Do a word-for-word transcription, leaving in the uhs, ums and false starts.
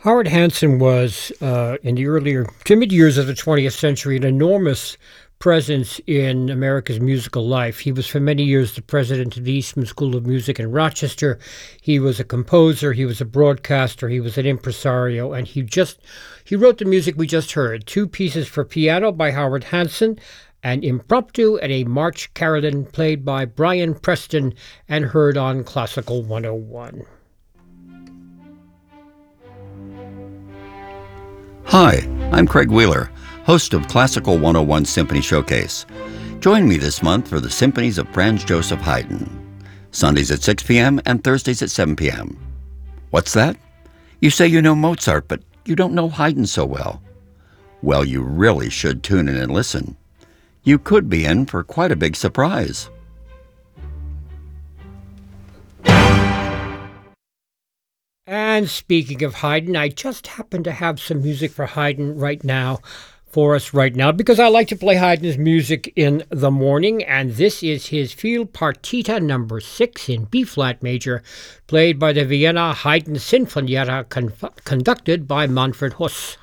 Howard Hanson was, uh, in the earlier to mid years of the twentieth century, an enormous presence in America's musical life. He was for many years the president of the Eastman School of Music in Rochester. He was a composer, he was a broadcaster, he was an impresario, and he just he wrote the music we just heard. Two pieces for piano by Howard Hanson, an impromptu and a March carillon played by Brian Preston and heard on Classical one oh one. Hi, I'm Craig Wheeler, host of Classical one oh one Symphony Showcase. Join me this month for the symphonies of Franz Joseph Haydn, Sundays at six p.m. and Thursdays at seven p.m. What's that? You say you know Mozart, but you don't know Haydn so well. Well, you really should tune in and listen. You could be in for quite a big surprise. And speaking of Haydn, I just happen to have some music for Haydn right now, for us right now, because I like to play Haydn's music in the morning, and this is his Field Partita number six in B-flat major, played by the Vienna Haydn Sinfonietta, con- conducted by Manfred Huss.